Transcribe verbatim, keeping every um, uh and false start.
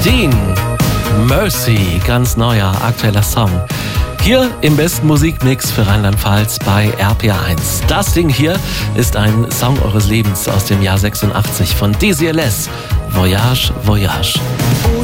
Dean, Mercy, ganz neuer, aktueller Song. Hier im besten Musikmix für Rheinland-Pfalz bei R P R eins. Das Ding hier ist ein Song eures Lebens aus dem Jahr sechsundachtzig von D C L S. Voyage, Voyage. Oh